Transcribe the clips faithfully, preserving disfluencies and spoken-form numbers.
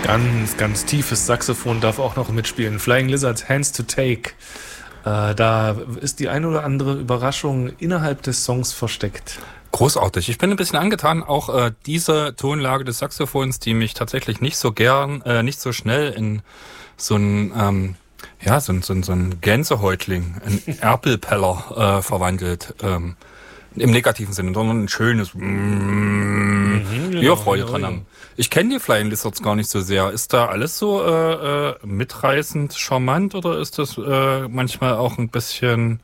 Ganz, ganz tiefes Saxophon darf auch noch mitspielen. Flying Lizards, Hands to Take. Äh, da ist die eine oder andere Überraschung innerhalb des Songs versteckt. Großartig. Ich bin ein bisschen angetan, auch äh, diese Tonlage des Saxophons, die mich tatsächlich nicht so gern, äh, nicht so schnell in so ein, ähm, ja, so ein, so ein, so ein Gänsehäutling, ein Erpelpeller äh, verwandelt. Ähm, Im negativen Sinne, sondern ein schönes mm, mhm, genau, wir Freude genau, dran haben. Ich kenne die Flying Lizards gar nicht so sehr. Ist da alles so äh, äh, mitreißend charmant oder ist das äh, manchmal auch ein bisschen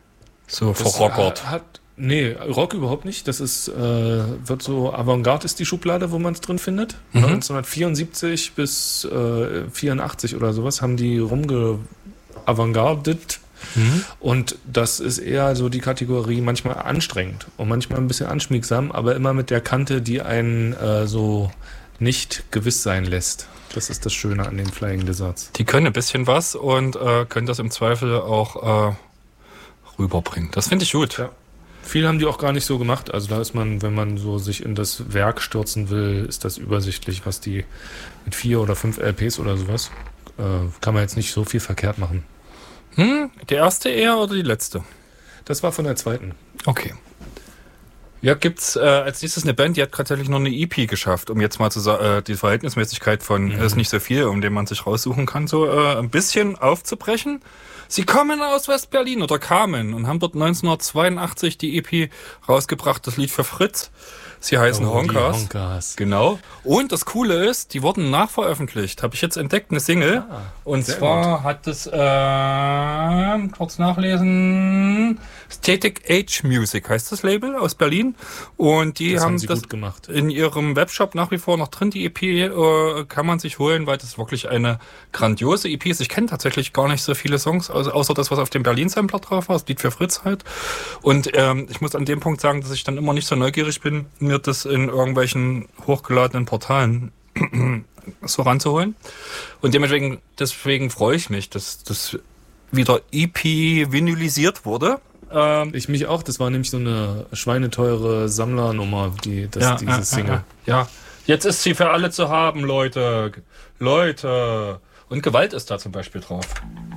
so das verrockert? Hat, nee, Rock überhaupt nicht. Das ist, äh, wird so, Avantgarde ist die Schublade, wo man es drin findet. Mhm. neunzehnhundertvierundsiebzig bis äh, vierundachtzig oder sowas haben die rumge-avantgardet. Mhm. Und das ist eher so die Kategorie manchmal anstrengend und manchmal ein bisschen anschmiegsam, aber immer mit der Kante, die einen äh, so nicht gewiss sein lässt. Das ist das Schöne an den Flying Lizards. Die können ein bisschen was und äh, können das im Zweifel auch äh, rüberbringen. Das finde ich gut. Ja. Viel haben die auch gar nicht so gemacht. Also da ist man, wenn man so sich in das Werk stürzen will, ist das übersichtlich, was die mit vier oder fünf L Ps oder sowas, äh, kann man jetzt nicht so viel verkehrt machen. Hm, die erste eher oder die letzte? Das war von der zweiten. Okay. Ja, gibt's äh, als nächstes eine Band, die hat tatsächlich noch eine E P geschafft, um jetzt mal zu sagen, äh, die Verhältnismäßigkeit von mhm. ist nicht so viel, um den man sich raussuchen kann, so äh, ein bisschen aufzubrechen. Sie kommen aus West-Berlin oder kamen und haben dort neunzehnhundertzweiundachtzig die E P rausgebracht, das Lied für Fritz. Sie heißen oh, Honkers. Honkers. Genau. Und das Coole ist, die wurden nachveröffentlicht. Habe ich jetzt entdeckt, eine Single. Ah, und zwar gut. Hat es, äh, kurz nachlesen, Static Age Music heißt das Label aus Berlin. Und die das haben, haben sie das gut gemacht. In ihrem Webshop nach wie vor noch drin. Die E P äh, kann man sich holen, weil das wirklich eine grandiose E P ist. Ich kenne tatsächlich gar nicht so viele Songs, also außer das, was auf dem Berlin-Sampler drauf war. Das Lied für Fritz halt. Und ähm, ich muss an dem Punkt sagen, dass ich dann immer nicht so neugierig bin, mir das in irgendwelchen hochgeladenen Portalen so ranzuholen. Und dementsprechend, deswegen freue ich mich, dass das wieder E P vinylisiert wurde. Ähm, ich mich auch, das war nämlich so eine schweineteure Sammlernummer, die, das, ja, diese äh, Single. Äh, ja, jetzt ist sie für alle zu haben, Leute. Leute. Und Gewalt ist da zum Beispiel drauf.